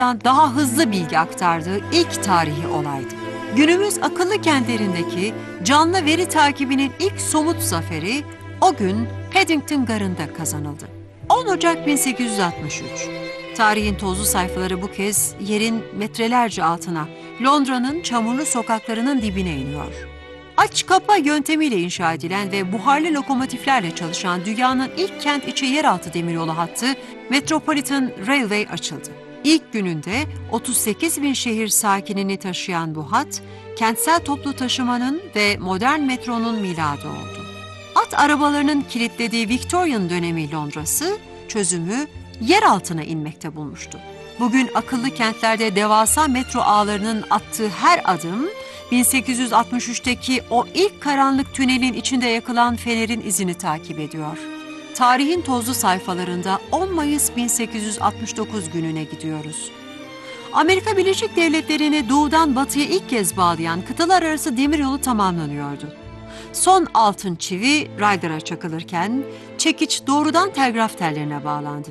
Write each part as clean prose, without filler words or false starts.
daha hızlı bilgi aktardığı ilk tarihi olaydı. Günümüz akıllı kentlerindeki canlı veri takibinin ilk somut zaferi o gün Paddington Garı'nda kazanıldı. 10 Ocak 1863. Tarihin tozlu sayfaları bu kez yerin metrelerce altına, Londra'nın çamurlu sokaklarının dibine iniyor. Aç kapa yöntemiyle inşa edilen ve buharlı lokomotiflerle çalışan dünyanın ilk kent içi yeraltı demiryolu hattı Metropolitan Railway açıldı. İlk gününde 38 bin şehir sakinini taşıyan bu hat, kentsel toplu taşımanın ve modern metronun miladı oldu. At arabalarının kilitlediği Victorian dönemi Londra'sı, çözümü yer altına inmekte bulmuştu. Bugün akıllı kentlerde devasa metro ağlarının attığı her adım, 1863'teki o ilk karanlık tünelin içinde yakılan fenerin izini takip ediyor. Tarihin tozlu sayfalarında 10 Mayıs 1869 gününe gidiyoruz. Amerika Birleşik Devletleri'ni doğudan batıya ilk kez bağlayan kıtalar arası demiryolu tamamlanıyordu. Son altın çivi raylara çakılırken çekiç doğrudan telgraf tellerine bağlandı.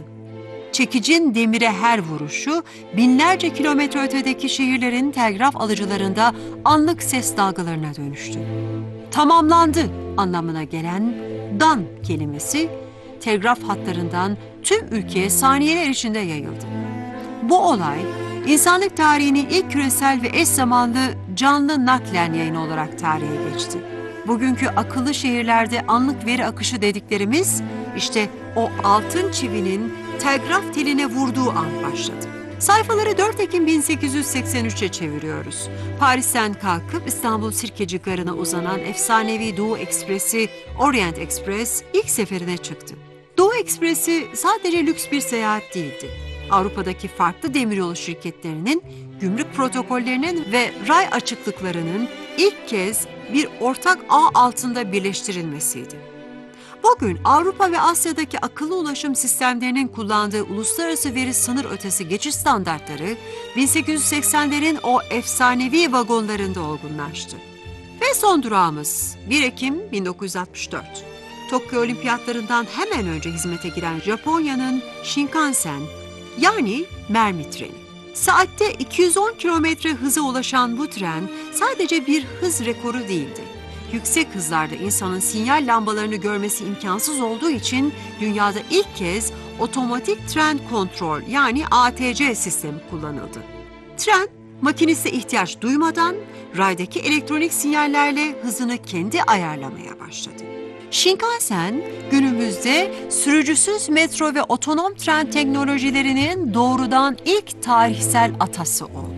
Çekicin demire her vuruşu binlerce kilometre ötedeki şehirlerin telgraf alıcılarında anlık ses dalgalarına dönüştü. Tamamlandı anlamına gelen dan kelimesi telgraf hatlarından tüm ülkeye saniyeler içinde yayıldı. Bu olay insanlık tarihinin ilk küresel ve eş zamanlı canlı naklen yayını olarak tarihe geçti. Bugünkü akıllı şehirlerde anlık veri akışı dediklerimiz işte o altın çivinin telgraf teline vurduğu an başladı. Sayfaları 4 Ekim 1883'e çeviriyoruz. Paris'ten kalkıp İstanbul Sirkeci Garı'na uzanan efsanevi Doğu Ekspresi Orient Express ilk seferine çıktı. Doğu Ekspresi sadece lüks bir seyahat değildi. Avrupa'daki farklı demiryolu şirketlerinin gümrük protokollerinin ve ray açıklıklarının ilk kez bir ortak ağ altında birleştirilmesiydi. Bugün Avrupa ve Asya'daki akıllı ulaşım sistemlerinin kullandığı uluslararası veri sınır ötesi geçiş standartları 1880'lerin o efsanevi vagonlarında olgunlaştı. Ve son durağımız 1 Ekim 1964. Tokyo Olimpiyatlarından hemen önce hizmete giren Japonya'nın Shinkansen yani mermi treni. Saatte 210 kilometre hıza ulaşan bu tren sadece bir hız rekoru değildi. Yüksek hızlarda insanın sinyal lambalarını görmesi imkansız olduğu için dünyada ilk kez otomatik tren kontrol yani ATC sistemi kullanıldı. Tren, makiniste ihtiyaç duymadan raydaki elektronik sinyallerle hızını kendi ayarlamaya başladı. Shinkansen günümüzde sürücüsüz metro ve otonom tren teknolojilerinin doğrudan ilk tarihsel atası oldu.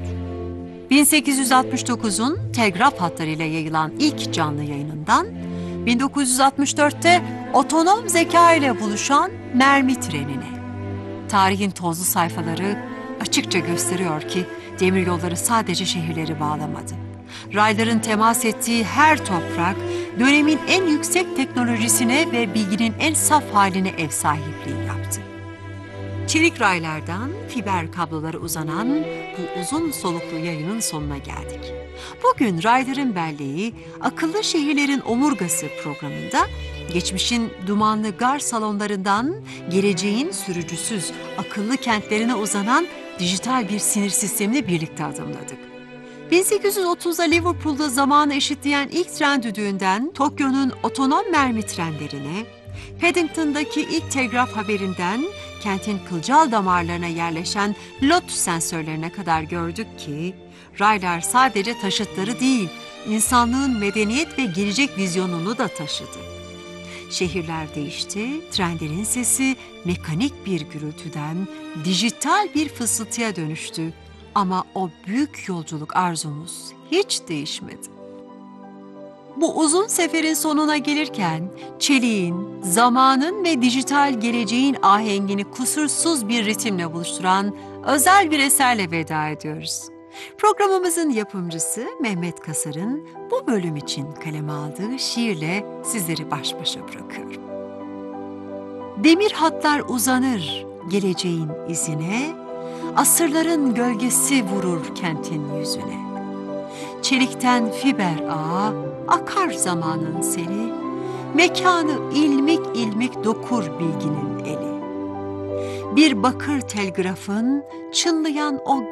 1869'un telgraf hatlarıyla yayılan ilk canlı yayınından 1964'te otonom zeka ile buluşan mermi trenine. Tarihin tozlu sayfaları açıkça gösteriyor ki demiryolları sadece şehirleri bağlamadı. Rayların temas ettiği her toprak dönemin en yüksek teknolojisine ve bilginin en saf haline ev sahipliği yaptı. Çelik raylardan fiber kablolara uzanan bu uzun soluklu yayının sonuna geldik. Bugün rayların belleği Akıllı Şehirlerin Omurgası programında geçmişin dumanlı gar salonlarından geleceğin sürücüsüz akıllı kentlerine uzanan dijital bir sinir sistemini birlikte adımladık. 1830'da Liverpool'da zamanı eşitleyen ilk tren düdüğünden Tokyo'nun otonom mermi trenlerine, Paddington'daki ilk telgraf haberinden kentin kılcal damarlarına yerleşen Lotus sensörlerine kadar gördük ki, raylar sadece taşıtları değil, insanlığın medeniyet ve gelecek vizyonunu da taşıdı. Şehirler değişti, trenlerin sesi mekanik bir gürültüden dijital bir fısıltıya dönüştü. Ama o büyük yolculuk arzumuz hiç değişmedi. Bu uzun seferin sonuna gelirken çeliğin, zamanın ve dijital geleceğin ahengini kusursuz bir ritimle buluşturan özel bir eserle veda ediyoruz. Programımızın yapımcısı Mehmet Kasar'ın bu bölüm için kaleme aldığı şiirle sizleri baş başa bırakıyorum. Demir hatlar uzanır geleceğin izine, asırların gölgesi vurur kentin yüzüne. Çelikten fiber ağa akar zamanın seli, mekanı ilmik ilmik dokur bilginin eli. bir bakır telgrafın çınlayan o